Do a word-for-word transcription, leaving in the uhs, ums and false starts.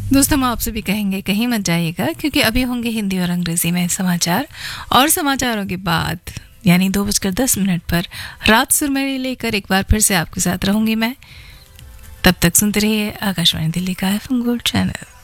दोस्तों, हम आपसे भी कहेंगे कहीं मत जाइएगा, क्योंकि अभी होंगे हिंदी और अंग्रेजी में समाचार, और समाचारों के बाद यानी दो बजकर दस मिनट पर रात सुरमई लेकर एक बार फिर से आपके साथ रहूंगी मैं। तब तक सुनते रहिए आकाशवाणी दिल्ली का एफएम गोल्ड चैनल।